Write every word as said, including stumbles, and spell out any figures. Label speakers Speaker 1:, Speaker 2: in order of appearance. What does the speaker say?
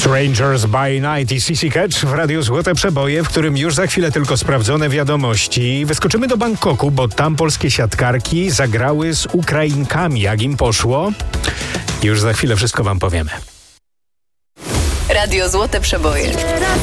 Speaker 1: Strangers by Night i C C Catch w Radiu Złote Przeboje, w którym już za chwilę tylko sprawdzone wiadomości. Wyskoczymy do Bangkoku, bo tam polskie siatkarki zagrały z Ukrainkami. Jak im poszło? Już za chwilę wszystko wam powiemy.
Speaker 2: Radio Złote Przeboje.